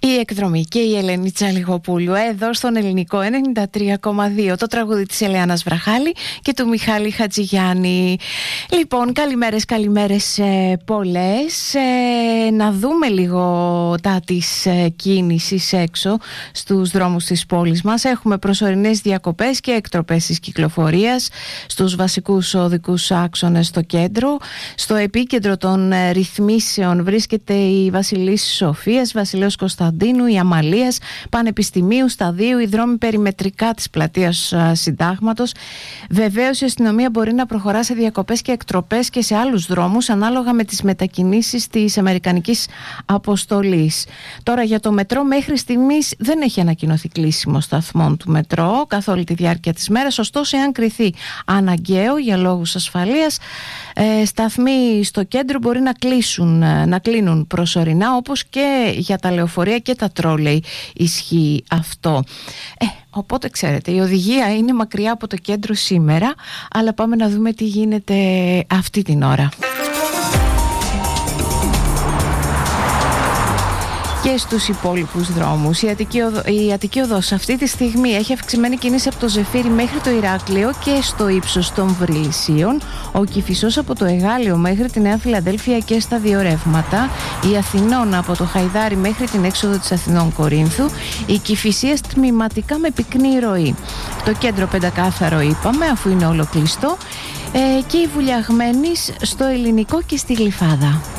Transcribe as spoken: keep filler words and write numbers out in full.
Η εκδρομή και η Ελένη Τσαλιγοπούλου εδώ στον Ελληνικό ενενήντα τρία κόμμα δύο, το τραγούδι της Ελεάνας Βραχάλη και του Μιχάλη Χατζηγιάννη. Λοιπόν, καλημέρες, καλημέρες ε, πολλές. Ε, να δούμε λίγο τα της ε, κίνησης έξω στους δρόμους της πόλης μας. Έχουμε προσωρινές διακοπές και εκτροπές της κυκλοφορίας στους βασικούς οδικούς άξονες στο κέντρο. Στο επίκεντρο των ε, ρυθμίσεων βρίσκεται η Βασιλής Σοφίας, Βασιλέως Κωνσταντίνου, η Αμαλίας, Πανεπιστημίου, Σταδίου, οι δρόμοι περιμετρικά της πλατείας Συντάγματος. Βεβαίως η αστυνομία μπορεί να προχωρά σε διακοπές και εκτροπές και σε άλλους δρόμους ανάλογα με τις μετακινήσεις της Αμερικανικής αποστολής. Τώρα για το μετρό, μέχρι στιγμής δεν έχει ανακοινωθεί κλείσιμο σταθμών του μετρό καθ' όλη τη διάρκεια της μέρας. Ωστόσο, εάν κριθεί αναγκαίο για λόγους ασφαλείας, ε, σταθμοί στο κέντρο μπορεί να κλείσουν, να κλείνουν προσωρινά, όπως και για τα λεωφορεία και τα τρόλεϊ ισχύει αυτό. Ε, οπότε ξέρετε, η οδηγία είναι μακριά από το κέντρο σήμερα, αλλά πάμε να δούμε τι γίνεται αυτή την ώρα. Και στους υπόλοιπους δρόμους. Η Αττική, Οδο... η Αττική Οδός αυτή τη στιγμή έχει αυξημένη κίνηση από το Ζεφύρι μέχρι το Ηράκλειο και στο ύψος των Βρυλισσίων. Ο Κηφισός από το Εγάλεο μέχρι τη Νέα Φιλαδέλφια και στα δύο ρεύματα. Η Αθηνών από το Χαϊδάρι μέχρι την έξοδο της Αθηνών Κορίνθου. Η Κηφισίας τμηματικά με πυκνή ροή. Το κέντρο πεντακάθαρο είπαμε, αφού είναι όλο κλειστό. Ε, και η Βουλιαγμένης στο Ελληνικό και στη Γλυφάδα.